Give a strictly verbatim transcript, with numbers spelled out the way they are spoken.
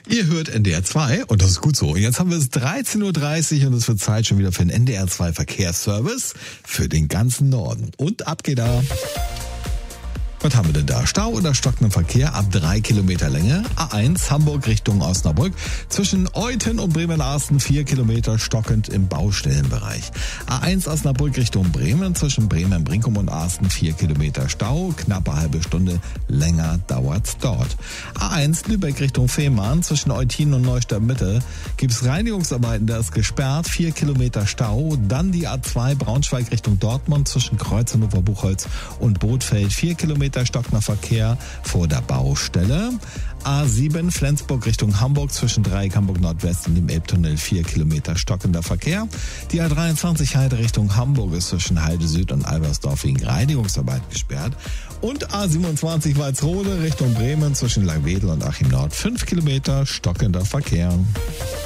Ihr hört N D R zwei und das ist gut so. Und jetzt haben wir es dreizehn Uhr dreißig und es wird Zeit schon wieder für den N D R zwei Verkehrsservice für den ganzen Norden. Und ab geht da. Was haben wir denn da? Stau oder stockenden Verkehr ab drei Kilometer Länge. A eins Hamburg Richtung Osnabrück. Zwischen Euthen und Bremen-Arsten vier Kilometer stockend im Baustellenbereich. A eins Osnabrück Richtung Bremen. Zwischen Bremen-Brinkum und Arsten vier Kilometer Stau. Knappe halbe Stunde länger dauert's dort. A eins Lübeck Richtung Fehmarn. Zwischen Eutin und Neustadt Mitte gibt's Reinigungsarbeiten. Da ist gesperrt. vier Kilometer Stau. Dann die A zwei Braunschweig Richtung Dortmund. Zwischen Kreuz Hannover Buchholz und Bothfeld vier Kilometer stockender Verkehr vor der Baustelle. A sieben Flensburg Richtung Hamburg zwischen Dreieck Hamburg Nordwest und dem Elbtunnel vier Kilometer stockender Verkehr. Die A dreiundzwanzig Heide Richtung Hamburg ist zwischen Heide Süd und Albersdorf wegen Reinigungsarbeit gesperrt. Und A siebenundzwanzig Walsrode Richtung Bremen zwischen Langwedel und Achim Nord fünf Kilometer stockender Verkehr.